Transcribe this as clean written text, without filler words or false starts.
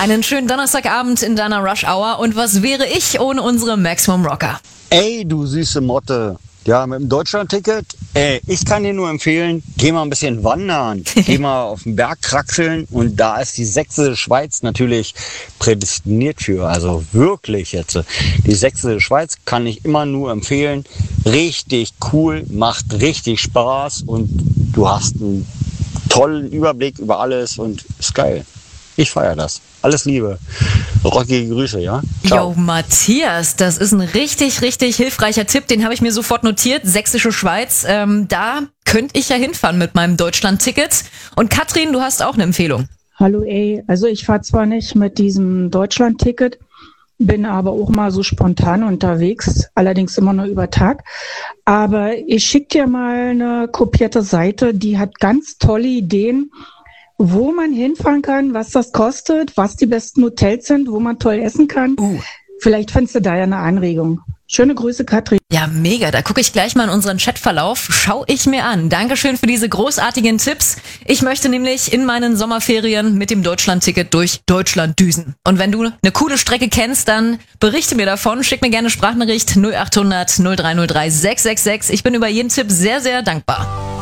Einen schönen Donnerstagabend in deiner Rush Hour. Und was wäre ich ohne unsere Maximum Rocker? Ey, du süße Motte. Ja, mit dem Deutschland-Ticket, ich kann dir nur empfehlen, geh mal ein bisschen wandern, geh mal auf den Berg kraxeln und da ist die sächsische Schweiz natürlich prädestiniert für, also wirklich jetzt. Die sächsische Schweiz kann ich immer nur empfehlen, richtig cool, macht richtig Spaß und du hast einen tollen Überblick über alles und ist geil. Ich feiere das. Alles Liebe. Rockige Grüße, ja? Ciao. Jo, Matthias, das ist ein richtig, richtig hilfreicher Tipp. Den habe ich mir sofort notiert. Sächsische Schweiz. Da könnte ich ja hinfahren mit meinem Deutschland-Ticket. Und Katrin, du hast auch eine Empfehlung. Hallo, also ich fahre zwar nicht mit diesem Deutschland-Ticket, bin aber auch mal so spontan unterwegs, allerdings immer nur über Tag. Aber ich schicke dir mal eine kopierte Seite, die hat ganz tolle Ideen, wo man hinfahren kann, was das kostet, was die besten Hotels sind, wo man toll essen kann. Vielleicht findest du da ja eine Anregung. Schöne Grüße, Katrin. Ja, mega. Da gucke ich gleich mal in unseren Chatverlauf. Schau ich mir an. Dankeschön für diese großartigen Tipps. Ich möchte nämlich in meinen Sommerferien mit dem Deutschland-Ticket durch Deutschland düsen. Und wenn du eine coole Strecke kennst, dann berichte mir davon. Schick mir gerne Sprachnachricht 0800 0303 666. Ich bin über jeden Tipp sehr, sehr dankbar.